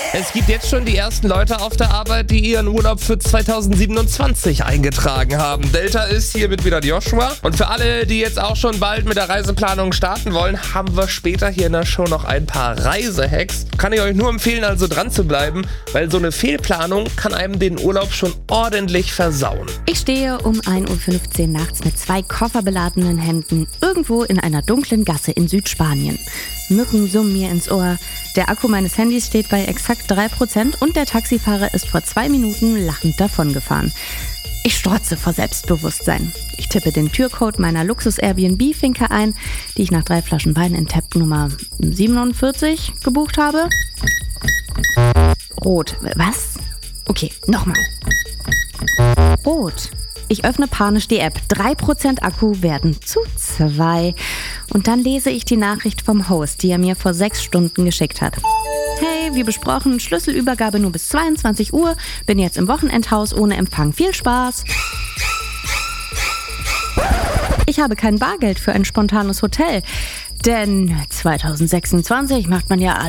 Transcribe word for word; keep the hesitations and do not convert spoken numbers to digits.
Es gibt jetzt schon die ersten Leute auf der Arbeit, die ihren Urlaub für zweitausendsiebenundzwanzig eingetragen haben. Delta ist hiermit wieder Joshua. Und für alle, die jetzt auch schon bald mit der Reiseplanung starten wollen, haben wir später hier in der Show noch ein paar Reisehacks. Kann ich euch nur empfehlen, also dran zu bleiben, weil so eine Fehlplanung kann einem den Urlaub schon ordentlich versauen. Ich stehe um ein Uhr fünfzehn nachts mit zwei kofferbeladenen Händen irgendwo in einer dunklen Gasse in Südspanien. Mücken summen mir ins Ohr. Der Akku meines Handys steht bei exakt drei Prozent und der Taxifahrer ist vor zwei Minuten lachend davongefahren. Ich strotze vor Selbstbewusstsein. Ich tippe den Türcode meiner Luxus-Airbnb-Finke ein, die ich nach drei Flaschen Wein in Tab Nummer siebenundvierzig gebucht habe. Rot. Was? Okay, nochmal. Rot. Ich öffne panisch die App. drei Prozent Akku werden zu zwei. Und dann lese ich die Nachricht vom Host, die er mir vor sechs Stunden geschickt hat. Hey, wie besprochen, Schlüsselübergabe nur bis zweiundzwanzig Uhr. Bin jetzt im Wochenendhaus ohne Empfang. Viel Spaß. Ich habe kein Bargeld für ein spontanes Hotel. Denn zweitausendsechsundzwanzig macht man ja alles